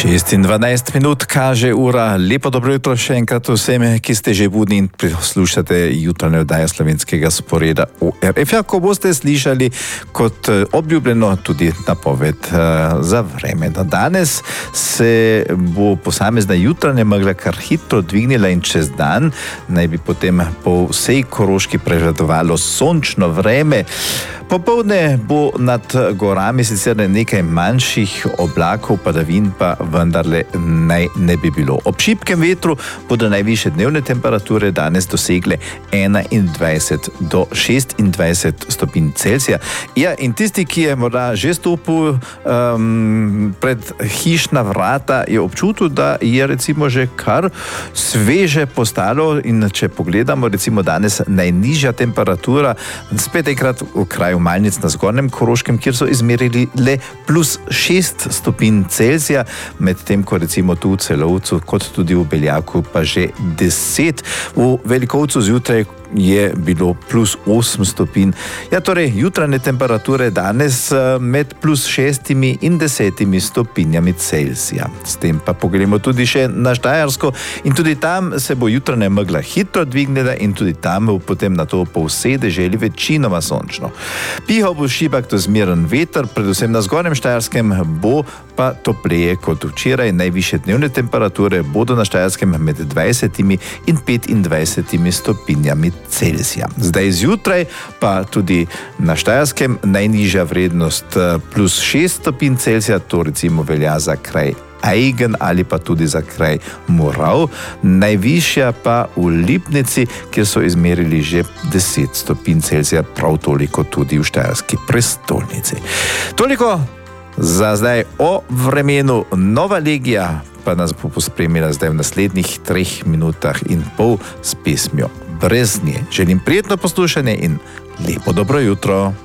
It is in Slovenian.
6:12 kaže ura. Lepo dobro jutro še enkrat vsem, ki ste že budni in poslušate jutranje oddaje slovenskega sporeda ORF. Ko boste slišali kot obljubljeno tudi napoved za vreme. Danes se bo posamezna jutranja megla kar hitro dvignila in čez dan naj bi potem po vsej Koroški prevladovalo sončno vreme. Popoldne bo nad gorami sicer nekaj manjših oblakov, padavin pa vendarle naj ne bi bilo. Ob šibkem vetru bodo najvišje dnevne temperature danes dosegle 21 do 26 stopinj Celzija. Ja, in tisti, ki je morda že stopil pred hišna vrata, je občutil, da je recimo že kar sveže postalo, in če pogledamo recimo danes najnižja temperatura, spet enkrat v kraju Malnic na Zgornjem Koroškem, kjer so izmerili le +6 stopinj Celzija, medtem ko recimo tu v Celovcu kot tudi v Beljaku pa že 10. V Velikovcu zjutraj je bilo +8 stopinj. Ja, torej jutranje temperature danes med +6 in 10 stopinjami Celzija. S tem pa pogledamo tudi še na Štajersko in tudi tam se bo jutranja megla hitro dvignila in tudi tam bo potem na to po vsej deželi večinoma sončno. Pihal bo šibak do zmeren veter, predvsem na Zgornjem Štajerskem bo pa topleje kot včeraj. Najvišje dnevne temperature bodo na Štajerskem med 20 in 25 stopinjami Celzija. Zdaj zjutraj pa tudi na Štajerskem najnižja vrednost +6 stopinj Celzija, to recimo velja za kraj Aigen ali pa tudi za kraj Morav, najvišja pa v Lipnici, kjer so izmerili že 10 stopinj Celzija, prav toliko tudi v štajerski prestolnici. Toliko za zdaj o vremenu. Nova legija pa nas bo pospremila zdaj v naslednjih 3 minutah in pol s pesmijo Brez nje. Želim prijetno poslušanje in lepo dobro jutro.